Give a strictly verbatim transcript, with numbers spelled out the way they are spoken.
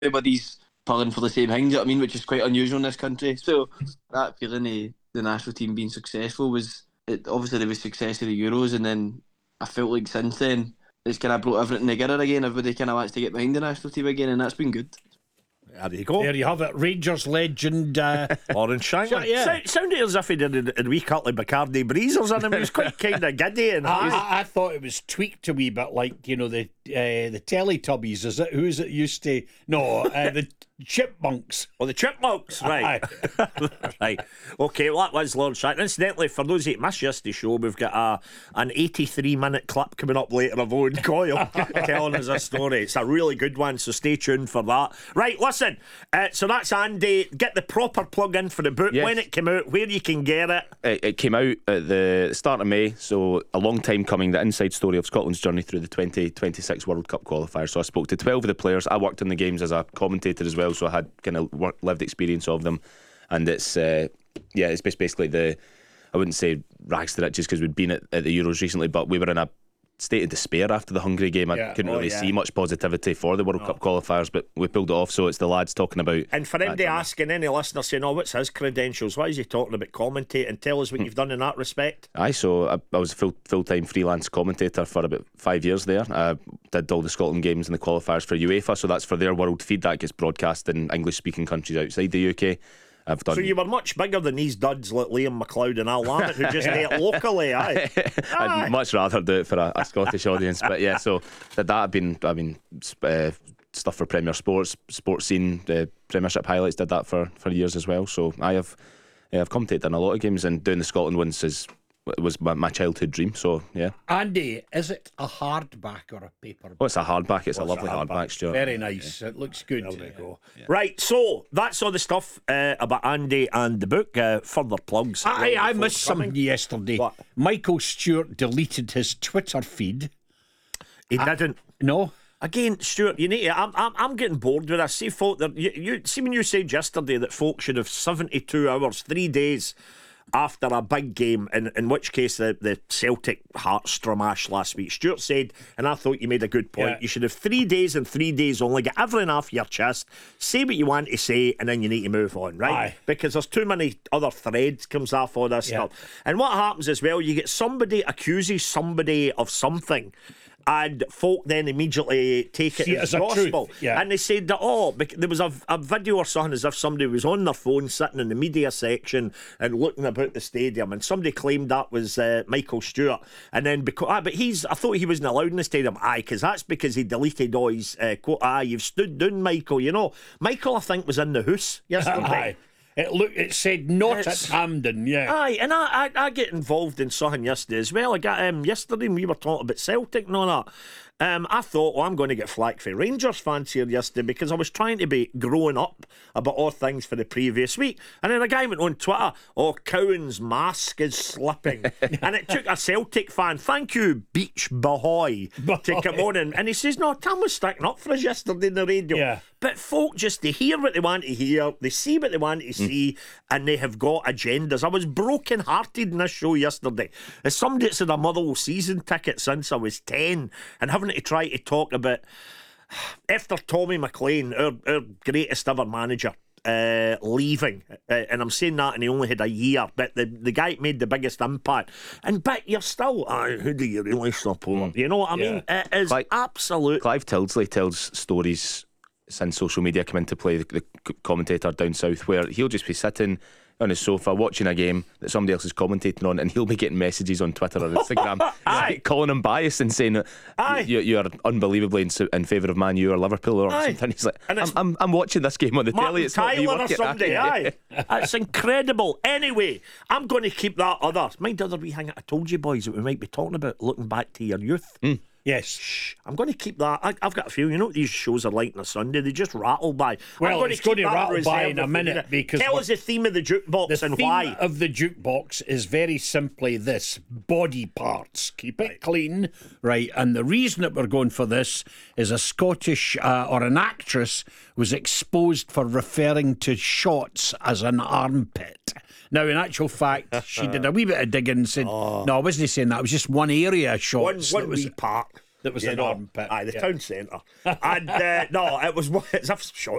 everybody's pulling for the same things, you know what I mean, which is quite unusual in this country. So that feeling of the national team being successful was, it, obviously there was success of the Euros, and then I felt like since then it's kind of brought everything together again. Everybody kind of wants to get behind the national team again, and that's been good. There you go. There you have it. Rangers legend uh, Orange Shankland. Yeah. Sound, sounded as if he did a, a wee couple of Bacardi breezers in him. He was quite kind of giddy. And I, I, I thought it was tweaked a wee bit like, you know, the uh, the Teletubbies. Is it? Who is it used to? No, uh, the Chipmunks. Oh, the Chipmunks, right. Right. Okay, well, that was Lord Shankland. Incidentally, for those that missed yesterday's show, we've got a, an eighty-three minute clip coming up later of Owen Coyle telling us a story. It's a really good one, so stay tuned for that. Right, listen, uh, so that's Andy. Get the proper plug in for the book, yes. when it came out, where you can get it. It, it came out at the start of May, so a long time coming, the inside story of Scotland's journey through the twenty twenty-six World Cup qualifiers. So I spoke to twelve of the players. I worked in the games as a commentator as well, so I had kind of work, lived experience of them. And it's uh, yeah, it's basically the, I wouldn't say rags to riches because we'd been at, at the Euros recently, but we were in a state of despair after the Hungary game. I Yeah. couldn't Oh, really yeah. see much positivity for the World No. Cup qualifiers, but we pulled it off. So it's the lads talking about. And for anybody that journey. asking, any listener saying, oh, what's his credentials? Why is he talking about commentating? Tell us what you've done in that respect. Aye, so I, I was a full full time freelance commentator for about five years there. I did all the Scotland games and the qualifiers for UEFA, so that's for their world feed that gets broadcast in English speaking countries outside the U K. I've done. So you were much bigger than these duds like Liam McLeod and Al Lammet who just do it locally, aye? I'd much rather do it for a, a Scottish audience, but yeah. So that that I've been, I mean, uh, stuff for Premier Sports, Sports Scene, the Premiership highlights. Did that for, for years as well. So I have, yeah, I've commentated in a lot of games, and doing the Scotland ones is was my, my childhood dream. So yeah. Andy, is it a hardback or a paperback? Oh, it's a hardback. It's Oh, a it's lovely a hardback. hardback, Stuart. Very nice. It looks good. There we go. Right, so that's all the stuff uh, about Andy and the book. Uh, further plugs. I, I uh, missed forthcoming. something yesterday. What? Michael Stewart deleted his Twitter feed. He didn't. No? Again, Stuart, you need to. I'm, I'm, I'm getting bored with this. See, folk, that you, you see when you said yesterday that folk should have seventy-two hours, three days after a big game, in, in which case the, the Celtic Hearts Stramash last week. Stuart said, and I thought you made a good point, Yeah. you should have three days and three days only, get everything off your chest, say what you want to say, and then you need to move on, right? Aye. Because there's too many other threads comes off all this Yeah. stuff. And what happens as well, you get somebody accuses somebody of something, and folk then immediately take it See it as as a truth, gospel. yeah. And they said that, oh, bec- there was a, a video or something as if somebody was on their phone sitting in the media section and looking about the stadium, and somebody claimed that was uh, Michael Stewart. And then, because, ah, but he's, I thought he wasn't allowed in the stadium. Aye, because that's because he deleted all his uh, quote, aye, you've stood down, Michael. You know, Michael, I think, was in the house yesterday. Aye. It look. It said not It's- at Hampden. Yeah. Aye, and I, I I get involved in something yesterday as well. I got um yesterday when we were talking about Celtic and all that. Um, I thought, well, I'm going to get flack for Rangers fans here yesterday because I was trying to be growing up about all things for the previous week. And then a guy went on Twitter, oh, Cowan's mask is slipping. And it took a Celtic fan, thank you, Beach Bahoy, to come on and, and he says, no, Tom was sticking up for us yesterday in the radio. Yeah. But folk just, they hear what they want to hear, they see what they want to see, and they have got agendas. I was broken hearted in this show yesterday. As somebody that's had a Motherwell season ticket since I was ten, and having to try to talk about, after Tommy McLean, our, our greatest ever manager, uh, leaving, uh, and I'm saying that, and he only had a year, but the, the guy made the biggest impact. And but you're still, uh, who do you really support? You know what I mean? It is Clive- absolute. Clive Tildesley tells stories since social media came into play, the, the c- commentator down south, where he'll just be sitting on his sofa watching a game that somebody else is commentating on, and he'll be getting messages on Twitter or Instagram Aye. calling him biased and saying Aye. you, you are unbelievably in, su- in favour of Man U or Liverpool or Aye. something. He's like, And I'm, it's- I'm, I'm watching this game on the telly. Martin It's not me Tyler or working." somebody, Aye. aye. It's incredible. Anyway, I'm going to keep that other. Mind the other wee thing I told you, boys, that we might be talking about looking back to your youth. Yes. Shh, I'm going to keep that. I, I've got a few. You know what these shows are like on a Sunday? They just rattle by. Well, I'm going it's to keep going to that rattle reserved by in a if we minute, need it. because Tell we're- us the theme of the jukebox The and theme why. of the jukebox is very simply this: body parts. Keep it clean, right? And the reason that we're going for this is a Scottish uh, or an actress was exposed for referring to shots as an armpit. Now, in actual fact, she did a wee bit of digging and said, "No, I wasn't saying that. It was just one area of One, shots one that was wee part. that was You an know, armpit." Aye, the Yeah. town centre. And uh, no, it was it's a shot.